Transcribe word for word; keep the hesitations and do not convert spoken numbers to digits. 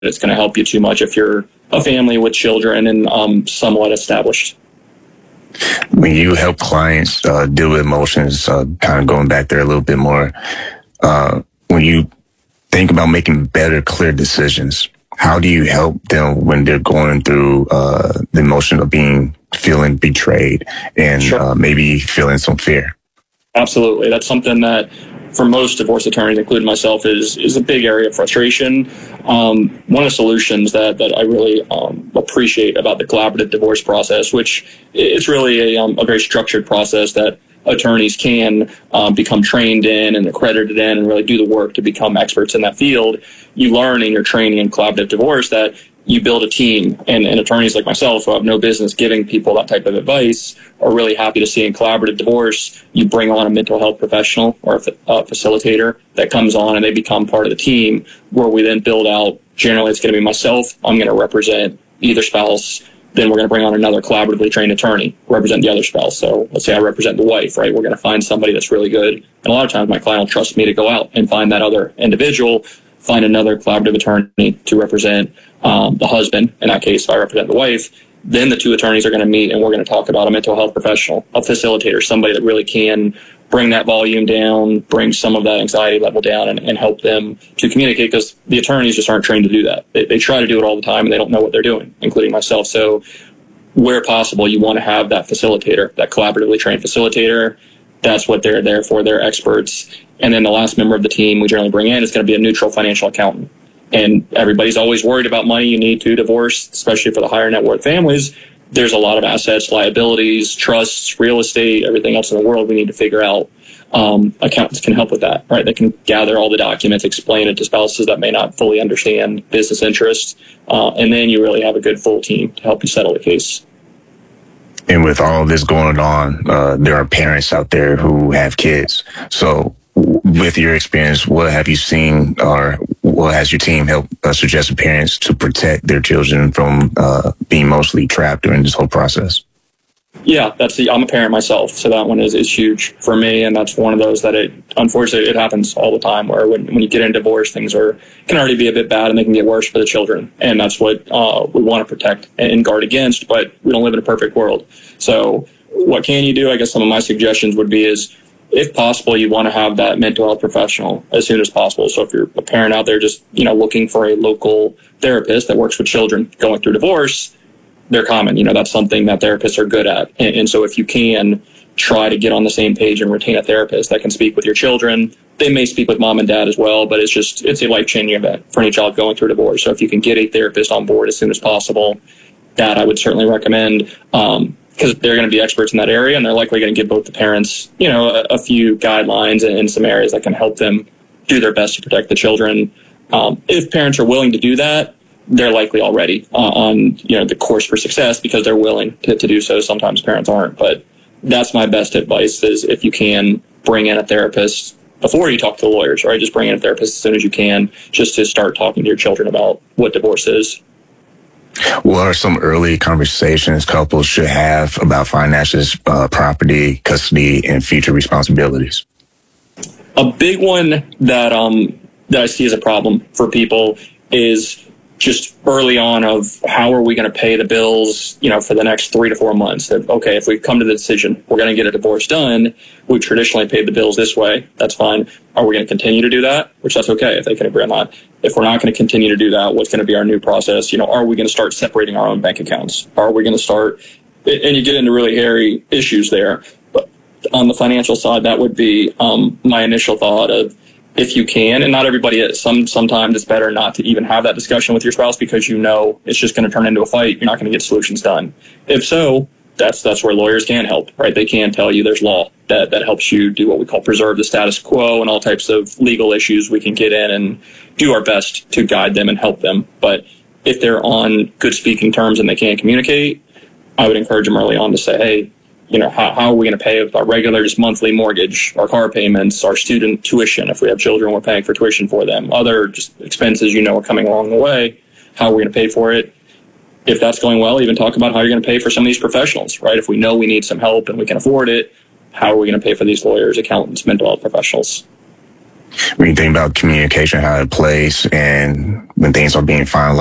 it's going to help you too much if you're a family with children and um, somewhat established. When you help clients uh, deal with emotions, uh, kind of going back there a little bit more, uh, when you think about making better, clear decisions, how do you help them when they're going through uh, the emotion of being, feeling betrayed and Sure. uh, maybe feeling some fear? Absolutely. That's something that for most divorce attorneys, including myself, is is a big area of frustration. Um, one of the solutions that, that I really um, appreciate about the collaborative divorce process, which is really a, um, a very structured process that attorneys can um, become trained in and accredited in and really do the work to become experts in that field. You learn in your training in collaborative divorce that you build a team, and, and attorneys like myself who have no business giving people that type of advice are really happy to see in collaborative divorce, you bring on a mental health professional or a, a facilitator that comes on and they become part of the team, where we then build out, generally it's going to be myself, I'm going to represent either spouse, then we're going to bring on another collaboratively trained attorney, represent the other spouse. So let's say I represent the wife, right? We're going to find somebody that's really good. And a lot of times my client will trust me to go out and find that other individual, find another collaborative attorney to represent um, the husband. In that case, if I represent the wife, then the two attorneys are going to meet and we're going to talk about a mental health professional, a facilitator, somebody that really can bring that volume down, bring some of that anxiety level down, and, and help them to communicate, because the attorneys just aren't trained to do that. They, they try to do it all the time and they don't know what they're doing, including myself. So where possible, you want to have that facilitator, that collaboratively trained facilitator. That's what they're there for. They're experts. And then the last member of the team we generally bring in is going to be a neutral financial accountant. And everybody's always worried about money you need to divorce, especially for the higher net worth families. There's a lot of assets, liabilities, trusts, real estate, everything else in the world we need to figure out. Um, accountants can help with that, right? They can gather all the documents, explain it to spouses that may not fully understand business interests. Uh, and then you really have a good full team to help you settle the case. And with all this going on, uh, there are parents out there who have kids. So with your experience, what have you seen, or what has your team helped uh, suggest parents to protect their children from uh, being mostly trapped during this whole process? Yeah, that's the, I'm a parent myself, so that one is, is huge for me, and that's one of those that it, unfortunately, it happens all the time, where when, when you get in divorce, things are can already be a bit bad, and they can get worse for the children, and that's what uh, we want to protect and guard against, but we don't live in a perfect world. So what can you do? I guess some of my suggestions would be is, if possible, you want to have that mental health professional as soon as possible. So if you're a parent out there just, you know, looking for a local therapist that works with children going through divorce, they're common. You know, that's something that therapists are good at. And, and so if you can try to get on the same page and retain a therapist that can speak with your children, they may speak with mom and dad as well, but it's just, it's a life-changing event for any child going through divorce. So if you can get a therapist on board as soon as possible, that I would certainly recommend. Um, because they're going to be experts in that area, and they're likely going to give both the parents, you know, a, a few guidelines in, in some areas that can help them do their best to protect the children. Um, if parents are willing to do that, they're likely already uh, on, you know, the course for success, because they're willing to, to do so. Sometimes parents aren't, but that's my best advice, is if you can bring in a therapist before you talk to the lawyers, right? Just bring in a therapist as soon as you can, just to start talking to your children about what divorce is. What are some early conversations couples should have about finances, uh, property, custody, and future responsibilities? A big one that um that I see as a problem for people is just early on of how are we going to pay the bills, you know, for the next three to four months. That, okay, if we come to the decision, we're going to get a divorce done, we've traditionally paid the bills this way. That's fine. Are we going to continue to do that? Which that's okay if they can agree on that. If we're not going to continue to do that, what's going to be our new process? You know, are we going to start separating our own bank accounts? Are we going to start, and you get into really hairy issues there. But on the financial side, that would be um, my initial thought of, if you can, and not everybody is. Some sometimes it's better not to even have that discussion with your spouse, because you know it's just going to turn into a fight. You're not going to get solutions done. If so, that's that's where lawyers can help, right? They can tell you there's law that, that helps you do what we call preserve the status quo, and all types of legal issues we can get in and do our best to guide them and help them. But if they're on good speaking terms and they can't communicate, I would encourage them early on to say, hey, you know, how, how are we going to pay our regular just monthly mortgage, our car payments, our student tuition? If we have children, we're paying for tuition for them. Other just expenses, you know, are coming along the way. How are we going to pay for it? If that's going well, even talk about how you're going to pay for some of these professionals, right? If we know we need some help and we can afford it, how are we going to pay for these lawyers, accountants, mental health professionals? when you think about communication, how it plays, and when things are being finalized.